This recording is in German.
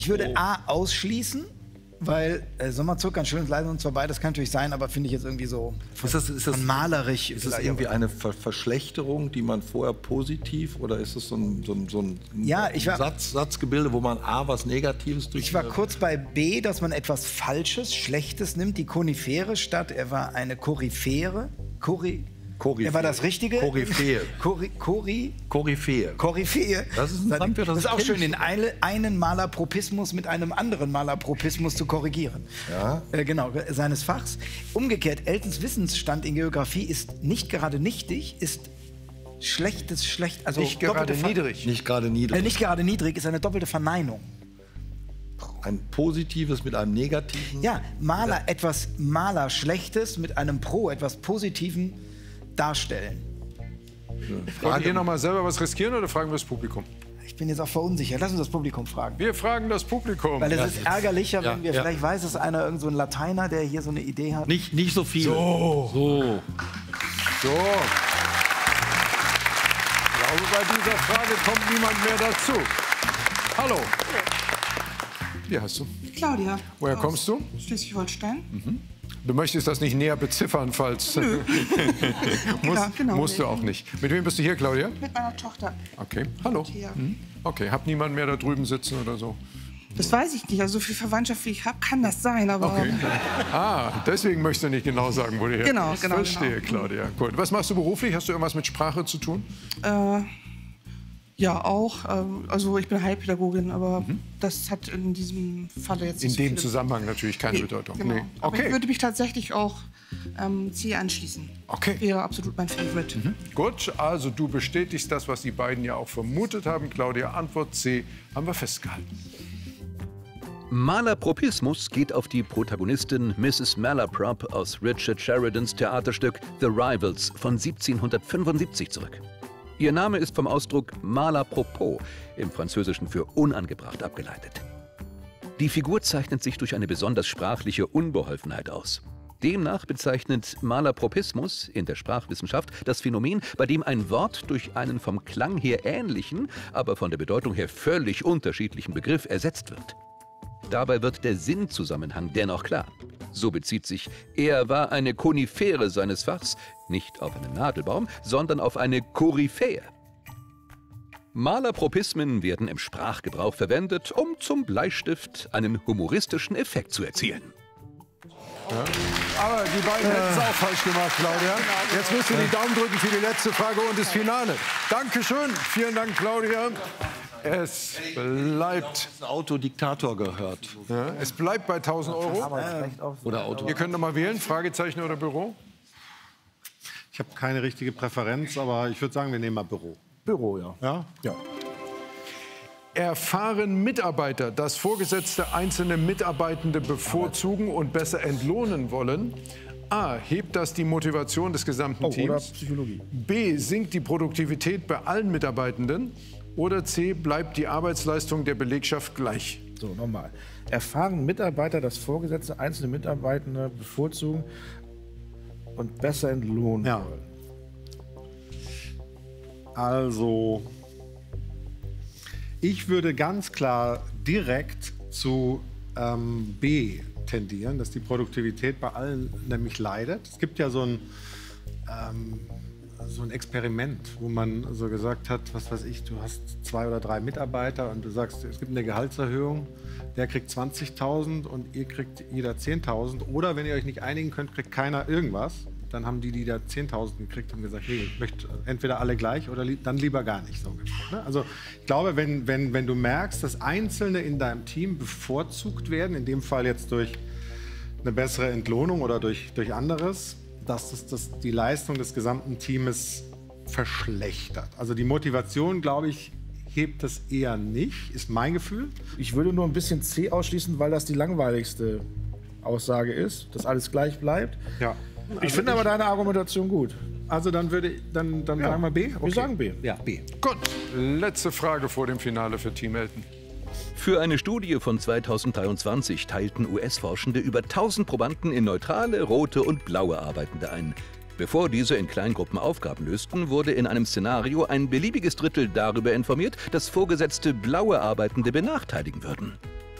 Ich würde A ausschließen, weil Sommerzucker, ein schönes Leiden und zwar beides kann natürlich sein, aber finde ich jetzt irgendwie so von malerisch. Ist das irgendwie eine Verschlechterung, die man vorher positiv, oder ist es so ein Satzgebilde, wo man A was Negatives durch... Ich war kurz bei B, dass man etwas Falsches, Schlechtes nimmt, die Konifere statt, er war eine Koryphäre. Er war das Richtige? Koryphäe. Koryphäe. Koryphäe. Das ist ein Fremdwort, das ist auch schön, den einen Malapropismus mit einem anderen Malapropismus zu korrigieren. Ja. Genau, seines Fachs. Umgekehrt, Eltons Wissensstand in Geografie ist nicht gerade nichtig, ist schlecht, also nicht gerade niedrig. Nicht gerade niedrig. Nicht gerade niedrig ist eine doppelte Verneinung. Ein Positives mit einem Negativen? Ja, etwas Schlechtes mit einem etwas Positiven darstellen. Wollt ihr noch mal selber was riskieren oder fragen wir das Publikum? Ich bin jetzt auch verunsichert. Lass uns das Publikum fragen. Wir fragen das Publikum. Weil es ist ärgerlicher, wenn wir vielleicht weiß es einer, irgend so ein Lateiner, der hier so eine Idee hat. Nicht so viel. So. Ich glaube, bei dieser Frage kommt niemand mehr dazu. Hallo. Wie heißt du? Claudia. Woher kommst du? Schleswig-Holstein. Du möchtest das nicht näher beziffern, falls... Nö. Genau. Musst du auch nicht. Mit wem bist du hier, Claudia? Mit meiner Tochter. Okay, hallo. Okay, hab niemand mehr da drüben sitzen oder so? Das weiß ich nicht. Also so viel Verwandtschaft, wie ich habe, kann das sein. Aber Okay. Deswegen möchtest du nicht genau sagen, wo du her Genau, bist. genau. Verstehe, Claudia. Gut. Was machst du beruflich? Hast du irgendwas mit Sprache zu tun? ja, auch. Also ich bin Heilpädagogin, aber das hat in diesem Falle jetzt nicht In so dem viele- Zusammenhang natürlich keine Bedeutung. Genau. Nee. Aber ich Okay. würde mich tatsächlich auch C anschließen. Okay. Wäre absolut mein Favorite. Gut, also du bestätigst das, was die beiden ja auch vermutet haben. Claudia, Antwort C haben wir festgehalten. Malapropismus geht auf die Protagonistin Mrs. Malaprop aus Richard Sheridans Theaterstück The Rivals von 1775 zurück. Ihr Name ist vom Ausdruck malapropos im Französischen für unangebracht abgeleitet. Die Figur zeichnet sich durch eine besonders sprachliche Unbeholfenheit aus. Demnach bezeichnet Malapropismus in der Sprachwissenschaft das Phänomen, bei dem ein Wort durch einen vom Klang her ähnlichen, aber von der Bedeutung her völlig unterschiedlichen Begriff ersetzt wird. Dabei wird der Sinnzusammenhang dennoch klar. So bezieht sich, er war eine Konifere seines Fachs, nicht auf einen Nadelbaum, sondern auf eine Koryphäe. Malapropismen werden im Sprachgebrauch verwendet, um zum Bleistift einen humoristischen Effekt zu erzielen. Aber die beiden hätten es auch falsch gemacht, Claudia. Jetzt müsst ihr die Daumen drücken für die letzte Frage und das Finale. Dankeschön. Vielen Dank, Claudia. Es bleibt... Das Autodiktator gehört. Ja, es bleibt bei 1.000 Euro. Oder Auto. Ihr könnt noch mal wählen, Fragezeichen oder Büro? Ich habe keine richtige Präferenz, aber ich würde sagen, wir nehmen mal Büro. Büro, ja. Ja? Ja. Erfahren Mitarbeiter, dass Vorgesetzte einzelne Mitarbeitende bevorzugen und besser entlohnen wollen? A. Hebt das die Motivation des gesamten Oder Teams? Psychologie. B. Sinkt die Produktivität bei allen Mitarbeitenden? Oder C. Bleibt die Arbeitsleistung der Belegschaft gleich? So, nochmal. Erfahren Mitarbeiter, dass Vorgesetzte einzelne Mitarbeitende bevorzugen und besser entlohnen Ja. wollen? Also, ich würde ganz klar direkt zu B tendieren, dass die Produktivität bei allen nämlich leidet. Es gibt ja so ein Experiment, wo man so gesagt hat, was weiß ich, du hast 2 oder 3 Mitarbeiter und du sagst, es gibt eine Gehaltserhöhung, der kriegt 20.000 und ihr kriegt jeder 10.000. Oder wenn ihr euch nicht einigen könnt, kriegt keiner irgendwas. Dann haben die da 10.000 gekriegt und gesagt, hey, ich möchte entweder alle gleich oder dann lieber gar nicht. So ungefähr, ne? Also ich glaube, wenn du merkst, dass Einzelne in deinem Team bevorzugt werden, in dem Fall jetzt durch eine bessere Entlohnung oder durch anderes, dass das die Leistung des gesamten Teams verschlechtert. Also die Motivation, glaube ich, hebt das eher nicht, ist mein Gefühl. Ich würde nur ein bisschen C ausschließen, weil das die langweiligste Aussage ist, dass alles gleich bleibt. Ja. Ich finde aber deine Argumentation gut. Also dann sagen wir B? Wir sagen B. Ja, B. Gut, letzte Frage vor dem Finale für Team Elton. Für eine Studie von 2023 teilten US-Forschende über 1000 Probanden in neutrale, rote und blaue Arbeitende ein. Bevor diese in Kleingruppen Aufgaben lösten, wurde in einem Szenario ein beliebiges Drittel darüber informiert, dass Vorgesetzte blaue Arbeitende benachteiligen würden.